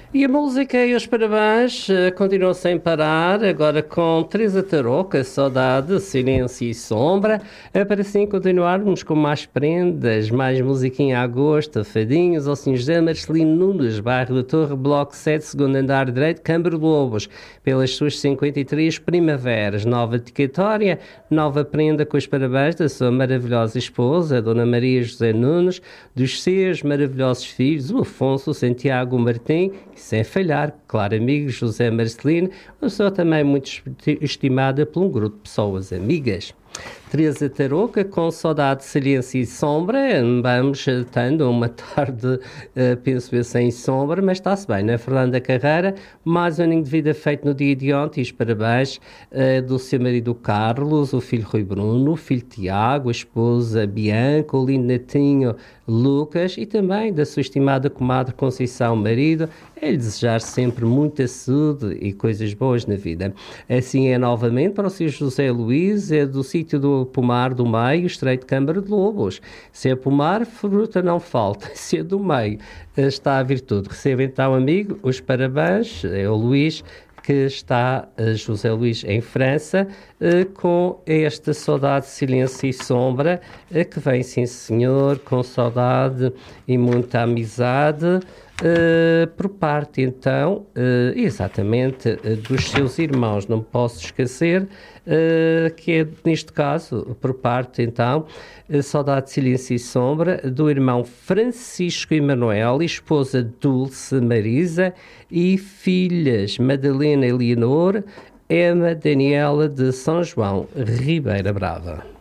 E a música e os parabéns continuam sem parar, agora com Teresa Tarouca, Saudade, Silêncio e Sombra, para assim continuarmos com mais prendas, mais musiquinha a gosto, fadinhos, ao São José Marcelino Nunes, bairro da Torre, bloco 7, segundo andar direito, Câmara de Lobos, pelas suas 53 primaveras, nova dedicatória, nova prenda com os parabéns da sua maravilhosa esposa, Dona Maria José Nunes, dos seus maravilhosos filhos, o Afonso, o Santiago, o Martim, sem falhar, claro, amigo José Marcelino, uma pessoa também muito estimada por um grupo de pessoas amigas. Teresa Tarouca, com Saudade, Silêncio e Sombra, vamos tendo uma tarde, penso eu, sem sombra, mas está-se bem, não é? Fernanda Carreira, mais um aninho de vida feito no dia de ontem, e os parabéns do seu marido Carlos, o filho Rui Bruno, o filho Tiago, a esposa Bianca, o lindo netinho Lucas e também da sua estimada comadre Conceição, marido, é lhe desejar sempre muita saúde e coisas boas na vida. Assim é novamente para o Sr. José Luís, é do sítio do Pomar do Meio, Estreito de Câmara de Lobos. Se é pomar, fruta não falta. Se é do meio, está a virtude. Receba então, amigo, os parabéns, é o Luís, que está, José Luís, em França, com esta saudade, silêncio e sombra, que vem, sim senhor, com saudade e muita amizade, por parte, então, exatamente, dos seus irmãos. Não posso esquecer que é, neste caso, por parte, então, saudade, silêncio e sombra, do irmão Francisco Emanuel, esposa Dulce Marisa e filhas Madalena Eleonor, Emma Daniela de São João, Ribeira Brava.